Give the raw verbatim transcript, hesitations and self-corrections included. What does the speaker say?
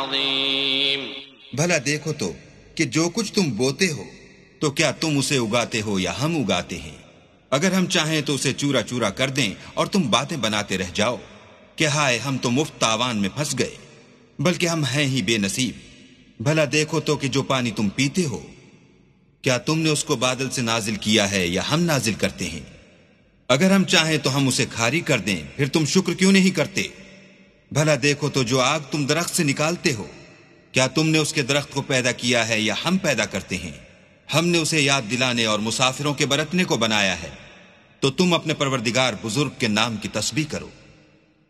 भला देखो तो कि जो कुछ तुम बोते हो तो क्या तुम उसे उगाते हो या हम उगाते हैं। अगर हम चाहें तो उसे चूरा चूरा कर दें और तुम बातें बनाते रह जाओ कि हाय हम तो मुफ्त तावान में फंस गए, बल्कि हम हैं ही बेनसीब। भला देखो तो कि जो पानी तुम पीते हो क्या तुमने उसको बादल से नाजिल किया है या हम नाजिल करते हैं। अगर हम चाहें तो हम उसे खारी कर दें, फिर तुम शुक्र क्यों नहीं करते। भला देखो तो जो आग तुम दरख्त से निकालते हो क्या तुमने उसके दरख्त को पैदा किया है या हम पैदा करते हैं। हमने उसे याद दिलाने और मुसाफिरों के बरतने को बनाया है, तो तुम अपने परवरदिगार बुजुर्ग के नाम की तस्बीह करो।